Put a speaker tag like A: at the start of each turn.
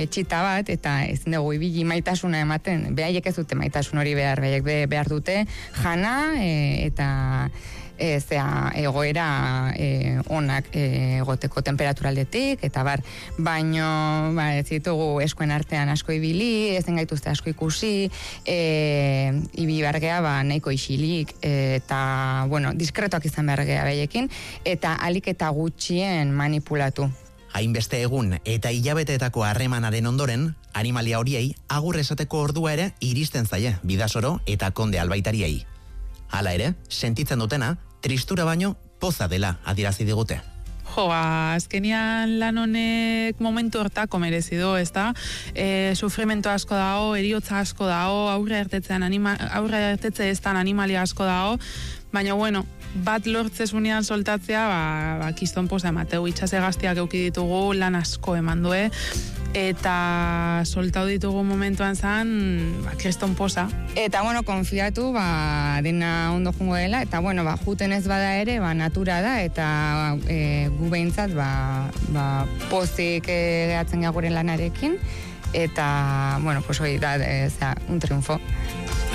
A: txita bat, eta ezin dugu ibili maitasuna ematen, behaiek ez dute maitasun hori behar, behar dute jana, eta egoera onak egoteko temperaturaldetik, eta baino ez ditugu eskuen artean asko ibili, ezen gaituzte asko ikusi, ibili bargea nahiko isilik, eta, diskretoak izan bargea behaiekin, eta alik eta gutxien manipulatu.
B: Hainbeste egun eta hilabeteetako harremanaren ondoren, animalia horiei agur esateko ordua ere iristen zaie Bidasoro eta Konde albaitariei. Hala ere, sentitzen dutena, tristura baino poza dela adierazi digute.
C: Azkenian lan honek momentu hortako merezi du, ez da? Sufrimento asko dago, eriotza asko dago, aurre ertetze ez dan animalia asko dago, baina bat lortzezunean soltatzea, kiston poza emateu, itxase gaztiak euki ditugu, lan asko eman due, eta soltau ditugu momentuan zan, kriston poza.
A: Eta, konfiatu, dena ondo jungo dela, eta, juten ez bada ere, natura da, eta gu behintzat, pozik gehatzen gaguren lanarekin, eta, hori da, un triunfo.